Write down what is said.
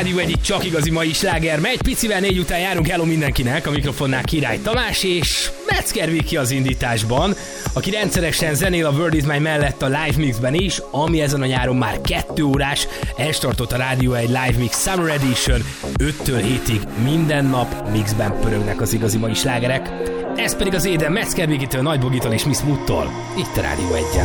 Rádió egyik csak igazi mai sláger megy, picivel 4 után járunk, hello mindenkinek, a mikrofonnál Király Tamás és Metzger Viki az indításban, aki rendszeresen zenél a World Is Mine mellett a Live Mixben is, ami ezen a nyáron már 2 órás, elstartott a Rádió egy Live Mix Summer Edition, 5-től 7-ig minden nap mixben pörögnek az igazi mai slágerek. Ez pedig az Éden Metzger Vikitől, Nagy Bogitól és Miss Muttól, itt a Rádió 1-en.